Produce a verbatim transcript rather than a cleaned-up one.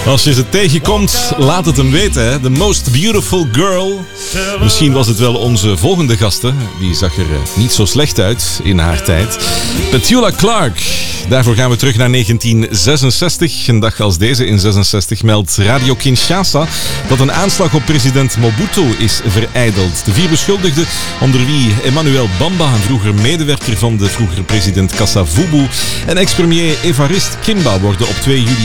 Als je ze tegenkomt, laat het hem weten. Hè? The Most Beautiful Girl. Misschien was het wel onze volgende gasten. Die zag er niet zo slecht uit in haar tijd. Petula Clark. Daarvoor gaan we terug naar negentien zesenzestig. Een dag als deze in zesenzestig meldt Radio Kinshasa dat een aanslag op president Mobutu is verijdeld. De vier beschuldigden, onder wie Emmanuel Bamba, een vroeger medewerker van de vroegere president Kassavubu, en ex-premier Evariste Kimba, worden op twee juli